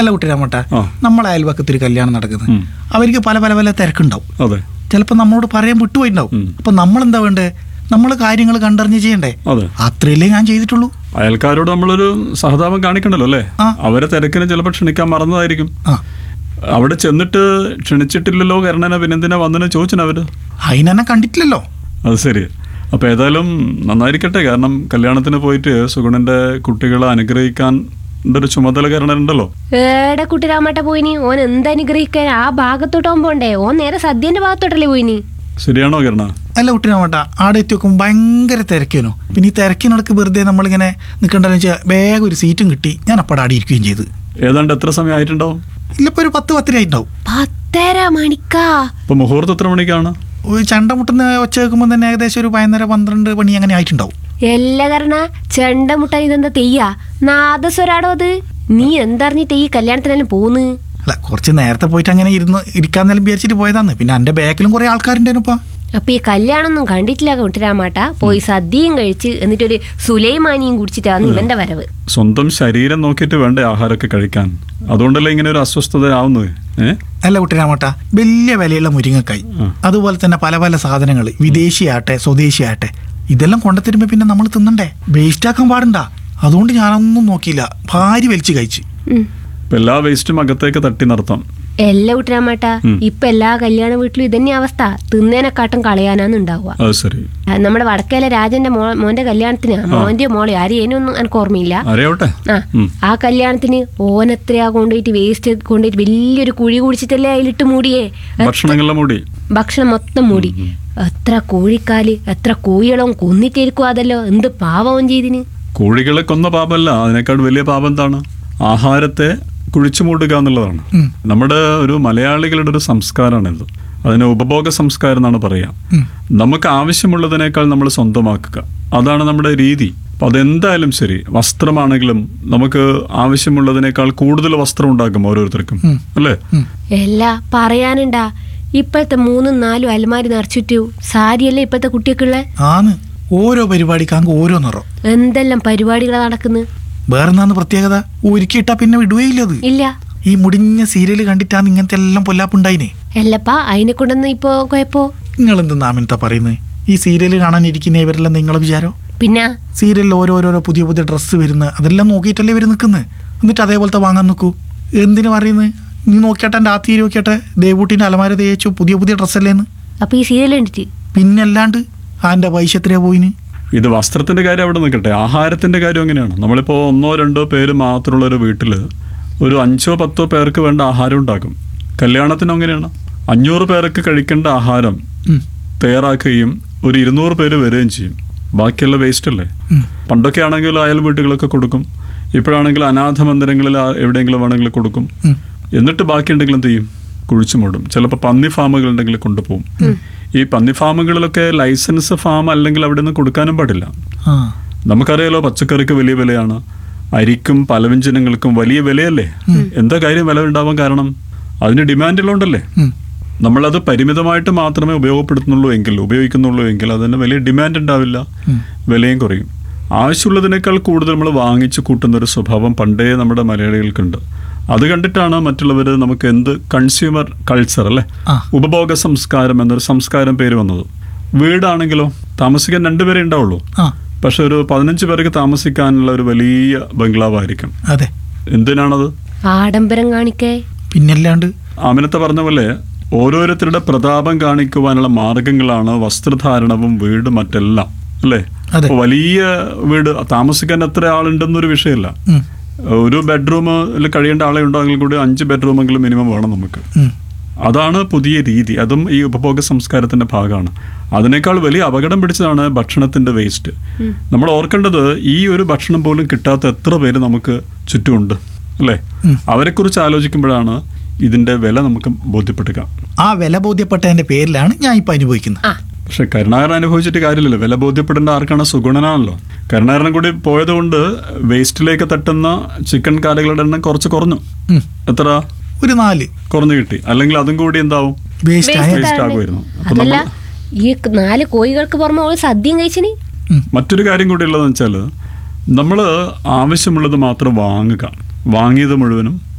അല്ല കുട്ടിരാമട്ട, നമ്മളെ അയൽവക്കത്തൊരു കല്യാണം നടക്കുന്നത്, അവർക്ക് പല പല പല തിരക്കുണ്ടാവും. ചിലപ്പോൾ നമ്മളോട് പറയാൻ വിട്ടുപോയിട്ടുണ്ടാവും. അപ്പൊ നമ്മളെന്താ വേണ്ടേ? നമ്മൾ കാര്യങ്ങൾ കണ്ടറിഞ്ഞ് ചെയ്യണ്ടേ? അത്രയല്ലേ ഞാൻ ചെയ്തിട്ടുള്ളൂ. അയൽക്കാരോട് നമ്മളൊരു സഹതാപം കാണിക്കണ്ടല്ലോ അല്ലേ? അവരെ തിരക്കിന് ചിലപ്പോൾ ക്ഷണിക്കാൻ മറന്നതായിരിക്കും. അവിടെ ചെന്നിട്ട് ക്ഷണിച്ചിട്ടില്ലല്ലോ കരുണനെ, പിന്നെന്തിനാ വന്നെന്ന് ചോദിച്ചവര്. അതിനെന്നെ കണ്ടിട്ടില്ലല്ലോ. അത് ശരി. അപ്പൊ ഏതായാലും നന്നായിരിക്കട്ടെ. കാരണം കല്യാണത്തിന് പോയിട്ട് സുഗുണന്റെ കുട്ടികളെ അനുഗ്രഹിക്കാൻ ഒരു ചുമതല കരണുണ്ടല്ലോ. ഏടെ കുട്ടിരാമട്ട പോയിനി? ഓൻ എന്തനുഗ്രഹിക്കാൻ? ആ ഭാഗത്തോട്ടോ പോണ്ടേ? ഓൻ നേരെ സദ്യന്റെ ഭാഗത്തോട്ടല്ലേ പോയിനി? ശരിയാണോ കരണ? അല്ല കുട്ടിരാമട്ട, ആടെ എത്തി നോക്കുമ്പോൾ ഭയങ്കര തിരക്കേനോ. പിന്നെ ഈ തിരക്കിനടക്ക് വെറുതെ നമ്മളിങ്ങനെ നിൽക്കണ്ടെന്ന് വെച്ചാൽ വേഗം ഒരു സീറ്റും കിട്ടി. ഞാൻ അപ്പടെ ആടെ ഇരിക്കുകയും ചെയ്ത്. ഏതാണ്ട് എത്ര സമയം ആയിട്ടുണ്ടാവും? ഇല്ലപ്പോ ഒരു 10-10 ആയിട്ടുണ്ടാവും. 10:30 മണിക്കാ? ഇപ്പൊ മുഹൂർത്തം എത്ര മണിക്കാണ്? ചെണ്ട മുട്ടുന്ന ഒച്ച വെക്കുമ്പോൾ തന്നെ ഏകദേശം ഒരു 11-12 മണി അങ്ങനെ ആയിട്ടുണ്ടാവും. എല്ലാ കാരണ ചെണ്ട മുട്ട ഇതെന്താ തെയ്യാ? നാദസ്വരാടോ അത്? നീ എന്തറിഞ്ഞിട്ട് ഈ കല്യാണത്തിനെല്ലാം പോന്ന്? അല്ല, കുറച്ച് നേരത്തെ പോയിട്ട് അങ്ങനെ ഇരിക്കാന്നെല്ലാം വിചാരിച്ചിട്ട് പോയതാന്ന്. പിന്നെ എന്റെ ബാക്കിലും കുറെ ആൾക്കാരുണ്ടേനുപ്പാ. അപ്പൊ ഈ കല്യാണം ഒന്നും കണ്ടിട്ടില്ല കുട്ടിരാമാട്ട. പോയി സദ്യയും കഴിച്ച് എന്നിട്ടൊരു സുലൈമാനിയും കുടിച്ചിട്ടാണ് ഇവന്റെ വരവ്. സ്വന്തം ശരീരം നോക്കിയിട്ട് വേണ്ടേ ആഹാരമൊക്കെ കഴിക്കാൻ? അതുകൊണ്ടല്ലേ ഇങ്ങനെ ഒരു അസ്വസ്ഥത ആവുന്നത്? അല്ല കുട്ടിരാമട്ട, വലിയ വിലയുള്ള മുരിങ്ങക്കായി, അതുപോലെ തന്നെ പല പല സാധനങ്ങൾ, വിദേശിയാട്ടെ സ്വദേശിയാട്ടെ, ഇതെല്ലാം കൊണ്ടുത്തരുമ്പോ പിന്നെ നമ്മൾ തിന്നണ്ടേ? വേസ്റ്റ് ആക്കാൻ പാടണ്ട. അതുകൊണ്ട് ഞാനൊന്നും നോക്കിയില്ല, ഭാര്യ വലിച്ചു കഴിച്ച്. എല്ലാ വേസ്റ്റും അകത്തേക്ക് തട്ടി നിർത്താം. എല്ലാ കുട്ടിരാമാട്ട, ഇപ്പൊ എല്ലാ കല്യാണ വീട്ടിലും ഇതന്നെ അവസ്ഥ. തിന്നേനെക്കാട്ടും കളയാനാന്ന് ഉണ്ടാവുക. നമ്മുടെ വടക്കേലെ രാജന്റെ മോന്റെ കല്യാണത്തിന് മോന്റെ മോളെ ആരെയൊന്നും എനിക്ക് ഓർമ്മയില്ല. ആ കല്യാണത്തിന് ഓനെത്രയാ കൊണ്ടുപോയിട്ട് വേസ്റ്റ് കൊണ്ടുപോയിട്ട് വലിയൊരു കുഴി കുടിച്ചിട്ടല്ലേ അതിലിട്ട് മൂടിയേ. ഭക്ഷണം മൊത്തം മൂടി. എത്ര കോഴിക്കാല്, എത്ര കോഴികളും കൊന്നിട്ടിരിക്കും. അതല്ലോ എന്ത് പാപവും ചെയ്തിന്. കോഴികളെ കൊന്ന പാപമല്ല, അതിനേക്കാൾ വലിയ പാപം എന്താണ്? ആഹാരത്തെ കുഴിച്ചു മൂടുക എന്നുള്ളതാണ്. നമ്മുടെ ഒരു മലയാളികളുടെ ഒരു സംസ്കാരമാണിത്. അതിന് ഉപഭോഗ സംസ്കാരം എന്നാണ് പറയാ. നമുക്ക് ആവശ്യമുള്ളതിനേക്കാൾ നമ്മൾ സ്വന്തമാക്കുക, അതാണ് നമ്മുടെ രീതി. അപ്പൊ അതെന്തായാലും ശരി, വസ്ത്രമാണെങ്കിലും നമുക്ക് ആവശ്യമുള്ളതിനേക്കാൾ കൂടുതൽ വസ്ത്രം ഉണ്ടാക്കും ഓരോരുത്തർക്കും, അല്ലേ? എല്ലാ പറയാനുണ്ടാ? ഇപ്പോഴത്തെ 3-4 അലമാരി നിറച്ചിട്ടു സാരിയല്ലേ ഇപ്പോഴത്തെ കുട്ടിയൊക്കെയുള്ള. ഓരോ പരിപാടിക്കാങ്ക് ഓരോ നിറം. എന്തെല്ലാം പരിപാടികളാ നടക്കുന്നത്. വേറെന്താന്ന് പ്രത്യേകത? ഒരുക്കിയിട്ടാ പിന്നെ വിടുകയില്ല. അത് ഇല്ല. ഈ മുടിഞ്ഞ സീരിയല് കണ്ടിട്ടാണ് ഇങ്ങനത്തെ എല്ലാം പൊല്ലാപ്പുണ്ടായിനെ. അല്ലപ്പാ, അതിനെ കൊണ്ടൊന്നും ഇപ്പൊ കുഴപ്പോ? നിങ്ങൾ എന്തെന്നാ അമിനത്താ പറയുന്നത്? ഈ സീരിയല് കാണാനിരിക്കുന്ന ഇവരെല്ലാം നിങ്ങളെ വിചാരോ? പിന്നെ സീരിയലിൽ ഓരോരോ പുതിയ പുതിയ ഡ്രസ്സ് വരുന്നത്, അതെല്ലാം നോക്കിയിട്ടല്ലേ ഇവർ നിൽക്കുന്നത്. എന്നിട്ട് അതേപോലത്തെ വാങ്ങാൻ നിൽക്കൂ. എന്തിനു പറയുന്നത്? നീ നോക്കിയാട്ടെ, എൻ്റെ ആത്തി നോക്കിയാട്ടെ, ദേവൂട്ടിന്റെ അലമാര തേച്ചു പുതിയ പുതിയ ഡ്രസ്സല്ലേന്ന്. അപ്പൊ ഈ സീരിയൽ കണ്ടിട്ട് പിന്നല്ലാണ്ട് ആന്റെ പൈസ എത്രയാ പോയിന്? ഇത് വസ്ത്രത്തിന്റെ കാര്യം അവിടെ നിൽക്കട്ടെ, ആഹാരത്തിന്റെ കാര്യം എങ്ങനെയാണ്? നമ്മളിപ്പോ 1-2 പേര് മാത്രമുള്ള ഒരു വീട്ടില് ഒരു 5-10 പേർക്ക് വേണ്ട ആഹാരം ഉണ്ടാക്കും. കല്യാണത്തിന് എങ്ങനെയാണ്? 500 പേർക്ക് കഴിക്കേണ്ട ആഹാരം തയ്യാറാക്കുകയും ഒരു 200 പേര് വരികയും ചെയ്യും. ബാക്കിയുള്ള വേസ്റ്റ് അല്ലേ? പണ്ടൊക്കെ ആണെങ്കിൽ അയൽ വീട്ടുകളൊക്കെ കൊടുക്കും. ഇപ്പോഴാണെങ്കിൽ അനാഥ മന്ദിരങ്ങളിൽ എവിടെയെങ്കിലും വേണമെങ്കിൽ കൊടുക്കും. എന്നിട്ട് ബാക്കി ഉണ്ടെങ്കിൽ എന്ത് ചെയ്യും? കുഴിച്ചു മൂടും. ചിലപ്പോൾ പന്നി ഫാമുകൾ ഉണ്ടെങ്കിൽ കൊണ്ടുപോകും. ഈ പന്നി ഫാമുകളിലൊക്കെ ലൈസൻസ് ഫാം അല്ലെങ്കിൽ അവിടെ നിന്ന് കൊടുക്കാനും പാടില്ല. നമുക്കറിയാലോ, പച്ചക്കറിക്ക് വലിയ വിലയാണ്, അരിക്കും പലവ്യഞ്ജനങ്ങൾക്കും വലിയ വിലയല്ലേ? എന്താ കാര്യം വില ഉണ്ടാവാൻ കാരണം? അതിന് ഡിമാൻഡുള്ളതുകൊണ്ടല്ലേ. നമ്മളത് പരിമിതമായിട്ട് മാത്രമേ ഉപയോഗിക്കുന്നുള്ളൂ എങ്കിൽ അതിന് വലിയ ഡിമാൻഡ് ഉണ്ടാവില്ല, വിലയും കുറയും. ആവശ്യമുള്ളതിനേക്കാൾ കൂടുതൽ നമ്മൾ വാങ്ങിച്ചു കൂട്ടുന്നൊരു സ്വഭാവം പണ്ടേ നമ്മുടെ മലയാളികൾക്കുണ്ട്. അത് കണ്ടിട്ടാണ് മറ്റുള്ളവർ നമുക്ക് എന്ത് കൺസ്യൂമർ കൾച്ചർ അല്ലേ, ഉപഭോഗ സംസ്കാരം എന്നൊരു സംസ്കാരം പേര് വന്നത്. വീടാണെങ്കിലോ താമസിക്കാൻ 2 പേരേ ഉണ്ടാവുള്ളൂ. പക്ഷെ ഒരു 15 പേർക്ക് താമസിക്കാനുള്ള ഒരു വലിയ ബംഗ്ലാവായിരിക്കും. അതെ. എന്തിനാണത്? ആഡംബരം കാണിക്കേ. പിന്നല്ലാണ്ട്. ആമിനത്തെ പറഞ്ഞ പോലെ ഓരോരുത്തരുടെ പ്രതാപം കാണിക്കുവാനുള്ള മാർഗങ്ങളാണ് വസ്ത്രധാരണവും വീട് മറ്റെല്ലാം, അല്ലേ? വലിയ വീട് താമസിക്കാൻ എത്ര ആളുണ്ടെന്നൊരു വിഷയമല്ല. ഒരു ബെഡ്റൂമിൽ കഴിയേണ്ട ആളെ ഉണ്ടെങ്കിൽ കൂടി 5 ബെഡ്റൂമെങ്കിലും മിനിമം വേണം നമുക്ക്. അതാണ് പുതിയ രീതി. അതും ഈ ഉപഭോഗ സംസ്കാരത്തിന്റെ ഭാഗമാണ്. അതിനേക്കാൾ വലിയ അപകടം പിടിച്ചതാണ് ഭക്ഷണത്തിന്റെ വേസ്റ്റ്. നമ്മൾ ഓർക്കേണ്ടത്, ഈ ഒരു ഭക്ഷണം പോലും കിട്ടാത്ത എത്ര പേര് നമുക്ക് ചുറ്റുമുണ്ട്, അല്ലേ? അവരെക്കുറിച്ച് ആലോചിക്കുമ്പോഴാണ് ഇതിന്റെ വില നമുക്ക് ബോധ്യപ്പെടുക. ആ വില ബോധ്യപ്പെട്ടതിന്റെ പേരിലാണ് ഞാൻ ഇപ്പൊ അനുഭവിക്കുന്നത്. പക്ഷെ കരുണാകരൻ അനുഭവിച്ചിട്ട് കാര്യമില്ലല്ലോ. വില ബോധ്യപ്പെടേണ്ട ആർക്കാണ്? സുഗുണനാണല്ലോ. കരുണാകരൻ കൂടി പോയത് കൊണ്ട് വേസ്റ്റിലേക്ക് തട്ടുന്ന ചിക്കൻ കാലുകളുടെ എണ്ണം കുറച്ച് കുറഞ്ഞു. എത്ര? ഒരു 4 കുറഞ്ഞു കിട്ടി. അല്ലെങ്കിൽ അതും കൂടി എന്താവും? വേസ്റ്റ് ആകുമായിരുന്നു. ഈ 4 കോഴികൾക്ക് പുറമെ സദ്യയും കഴിച്ചിന്. മറ്റൊരു കാര്യം കൂടി ഉള്ളതെന്ന് വെച്ചാൽ, നമ്മൾ ആവശ്യമുള്ളത് മാത്രം വാങ്ങുക, വാങ്ങിയത് മുഴുവനും